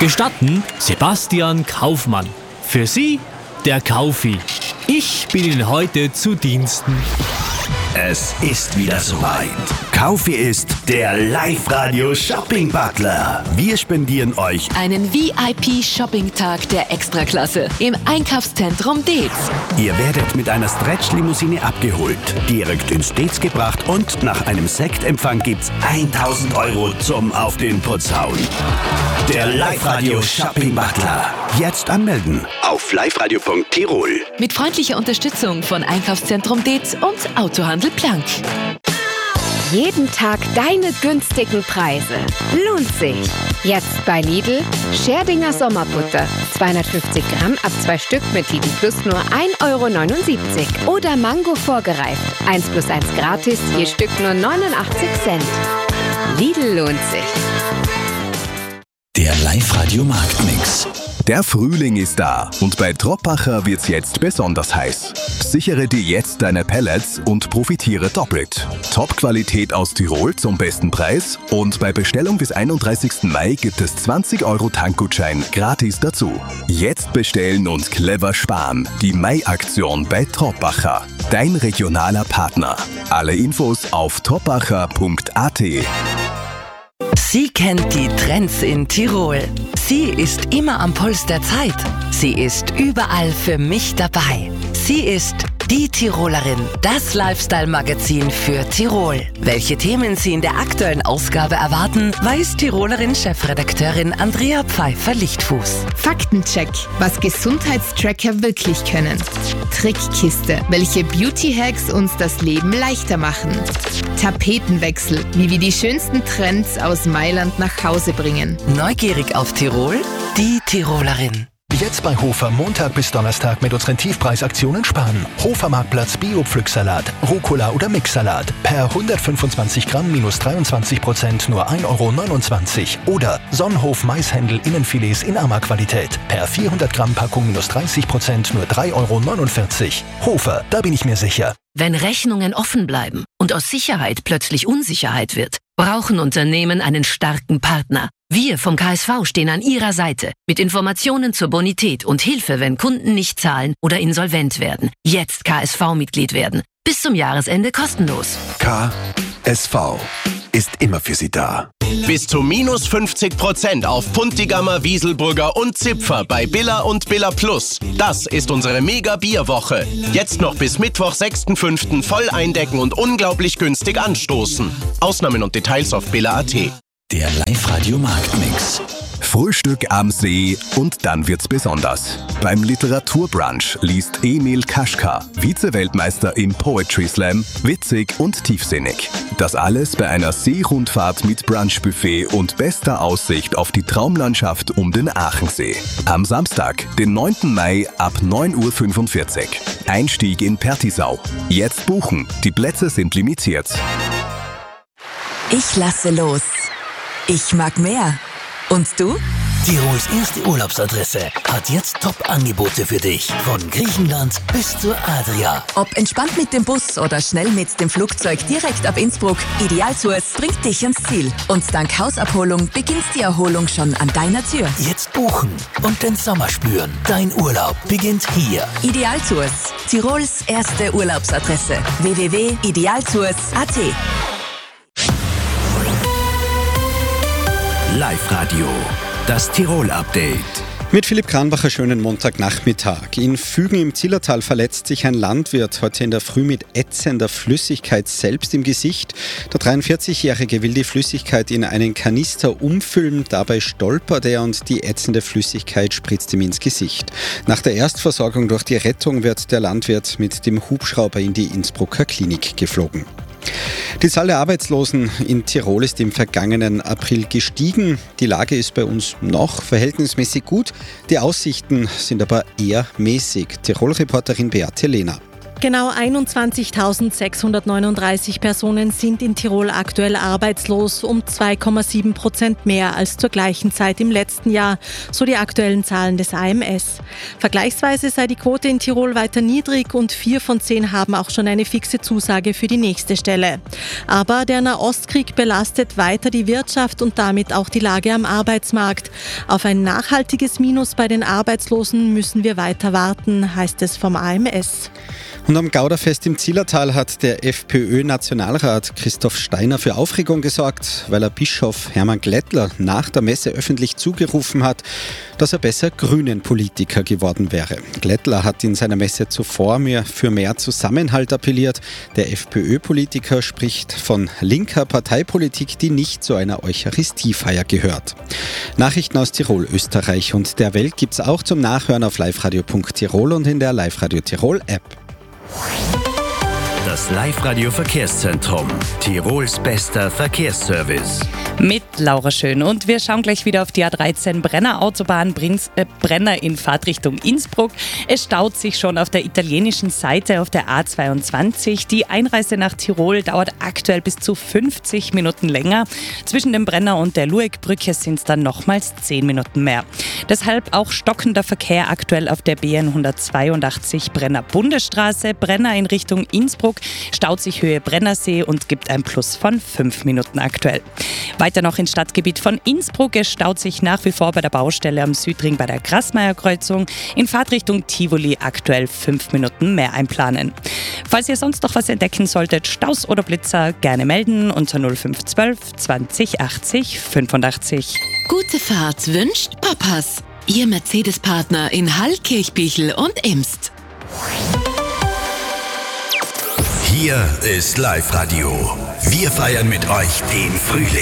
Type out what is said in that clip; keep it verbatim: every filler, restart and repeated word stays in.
Gestatten Sebastian Kaufmann. Für Sie der Kaufi. Ich bin Ihnen heute zu Diensten. Es ist wieder soweit. Kaufi ist der Live-Radio-Shopping-Butler. Wir spendieren euch einen V I P-Shopping-Tag der Extraklasse im Einkaufszentrum Deetz. Ihr werdet mit einer Stretch-Limousine abgeholt, direkt ins Deetz gebracht und nach einem Sektempfang gibt's tausend Euro zum Auf den Putz hauen. Der Live-Radio-Shopping-Butler. Jetzt anmelden auf liveradio punkt tirol. Mit freundlicher Unterstützung von Einkaufszentrum Deetz und Autohandel Plank. Jeden Tag deine günstigen Preise. Lohnt sich. Jetzt bei Lidl Scherdinger Sommerbutter. zweihundertfünfzig Gramm ab zwei Stück mit Lidl Plus nur ein Euro neunundsiebzig. Oder Mango vorgereift. eins plus eins gratis, je Stück nur neunundachtzig Cent. Lidl lohnt sich. Der Live-Radio-Marktmix. Der Frühling ist da und bei Troppacher wird's jetzt besonders heiß. Sichere dir jetzt deine Pellets und profitiere doppelt. Top-Qualität aus Tirol zum besten Preis und bei Bestellung bis einunddreißigsten Mai gibt es zwanzig Euro Tankgutschein gratis dazu. Jetzt bestellen und clever sparen. Die Mai-Aktion bei Troppacher. Dein regionaler Partner. Alle Infos auf troppacher punkt a t. Sie kennt die Trends in Tirol. Sie ist immer am Puls der Zeit. Sie ist überall für mich dabei. Sie ist die Tirolerin, das Lifestyle-Magazin für Tirol. Welche Themen Sie in der aktuellen Ausgabe erwarten, weiß Tirolerin-Chefredakteurin Andrea Pfeiffer-Lichtfuß. Faktencheck, was Gesundheitstracker wirklich können. Trickkiste, welche Beauty-Hacks uns das Leben leichter machen. Tapetenwechsel, wie wir die schönsten Trends aus Mailand nach Hause bringen. Neugierig auf Tirol? Die Tirolerin. Jetzt bei Hofer Montag bis Donnerstag mit unseren Tiefpreisaktionen sparen. Hofer Marktplatz Bio-Pflücksalat, Rucola oder Mixsalat. Per hundertfünfundzwanzig Gramm minus dreiundzwanzig Prozent nur ein Euro neunundzwanzig. Oder Sonnenhof Maishändel Innenfilets in Arma-Qualität. Per vierhundert Gramm Packung minus dreißig Prozent nur drei Euro neunundvierzig. Hofer, da bin ich mir sicher. Wenn Rechnungen offen bleiben und aus Sicherheit plötzlich Unsicherheit wird, brauchen Unternehmen einen starken Partner. Wir vom K S V stehen an Ihrer Seite mit Informationen zur Bonität und Hilfe, wenn Kunden nicht zahlen oder insolvent werden. Jetzt K S V-Mitglied werden. Bis zum Jahresende kostenlos. K S V ist immer für Sie da. Bis zu minus fünfzig Prozent auf Puntigammer, Wieselburger und Zipfer bei Billa und Billa Plus. Das ist unsere Mega-Bierwoche. Jetzt noch bis Mittwoch, sechsten fünften voll eindecken und unglaublich günstig anstoßen. Ausnahmen und Details auf billa punkt a t. Der Live-Radio-Marktmix. Frühstück am See und dann wird's besonders. Beim Literaturbrunch liest Emil Kaschka, Vize-Weltmeister im Poetry Slam, witzig und tiefsinnig. Das alles bei einer Seerundfahrt mit Brunchbuffet und bester Aussicht auf die Traumlandschaft um den Aachensee. Am Samstag, den neunten Mai ab neun Uhr fünfundvierzig. Einstieg in Pertisau. Jetzt buchen, die Plätze sind limitiert. Ich lasse los. Ich mag mehr. Und du? Tirols erste Urlaubsadresse hat jetzt Top-Angebote für dich. Von Griechenland bis zur Adria. Ob entspannt mit dem Bus oder schnell mit dem Flugzeug direkt ab Innsbruck, Idealtours bringt dich ans Ziel. Und dank Hausabholung beginnt die Erholung schon an deiner Tür. Jetzt buchen und den Sommer spüren. Dein Urlaub beginnt hier. Idealtours, Tirols erste Urlaubsadresse. w w w punkt idealtours punkt a t. Live-Radio, das Tirol-Update. Mit Philipp Kranbacher, schönen Montagnachmittag. In Fügen im Zillertal verletzt sich ein Landwirt heute in der Früh mit ätzender Flüssigkeit selbst im Gesicht. Der dreiundvierzigjährige will die Flüssigkeit in einen Kanister umfüllen. Dabei stolpert er und die ätzende Flüssigkeit spritzt ihm ins Gesicht. Nach der Erstversorgung durch die Rettung wird der Landwirt mit dem Hubschrauber in die Innsbrucker Klinik geflogen. Die Zahl der Arbeitslosen in Tirol ist im vergangenen April gestiegen. Die Lage ist bei uns noch verhältnismäßig gut. Die Aussichten sind aber eher mäßig. Tirol-Reporterin Beate Lehner. Genau einundzwanzigtausendsechshundertneununddreißig Personen sind in Tirol aktuell arbeitslos, um zwei Komma sieben Prozent mehr als zur gleichen Zeit im letzten Jahr, so die aktuellen Zahlen des A M S. Vergleichsweise sei die Quote in Tirol weiter niedrig und vier von zehn haben auch schon eine fixe Zusage für die nächste Stelle. Aber der Nahostkrieg belastet weiter die Wirtschaft und damit auch die Lage am Arbeitsmarkt. Auf ein nachhaltiges Minus bei den Arbeitslosen müssen wir weiter warten, heißt es vom A M S. Und am Gauderfest im Zillertal hat der FPÖ-Nationalrat Christoph Steiner für Aufregung gesorgt, weil er Bischof Hermann Glättler nach der Messe öffentlich zugerufen hat, dass er besser Grünen-Politiker geworden wäre. Glättler hat in seiner Messe zuvor mehr für mehr Zusammenhalt appelliert. Der FPÖ-Politiker spricht von linker Parteipolitik, die nicht zu einer Eucharistiefeier gehört. Nachrichten aus Tirol, Österreich und der Welt gibt's auch zum Nachhören auf liveradio punkt tirol und in der Live-Radio Tirol App. Das Live-Radio-Verkehrszentrum. Tirols bester Verkehrsservice. Mit Laura Schön. Und wir schauen gleich wieder auf die A dreizehn Brenner Autobahn, Brinz, äh, Brenner in Fahrtrichtung Innsbruck. Es staut sich schon auf der italienischen Seite auf der A zweiundzwanzig. Die Einreise nach Tirol dauert aktuell bis zu fünfzig Minuten länger. Zwischen dem Brenner und der Luegbrücke sind es dann nochmals zehn Minuten mehr. Deshalb auch stockender Verkehr aktuell auf der B N hundertzweiundachtzig Brenner Bundesstraße. Brenner in Richtung Innsbruck staut sich Höhe Brennersee und gibt ein Plus von fünf Minuten aktuell. Weiter noch ins Stadtgebiet von Innsbruck. Es staut sich nach wie vor bei der Baustelle am Südring bei der Grasmeierkreuzung. In Fahrtrichtung Tivoli aktuell fünf Minuten mehr einplanen. Falls ihr sonst noch was entdecken solltet, Staus oder Blitzer, gerne melden unter null fünf eins zwei zwanzig achtzig fünfundachtzig. Gute Fahrt wünscht Papas. Ihr Mercedes-Partner in Hall, Kirchbichel und Imst. Hier ist Live-Radio. Wir feiern mit euch den Frühling.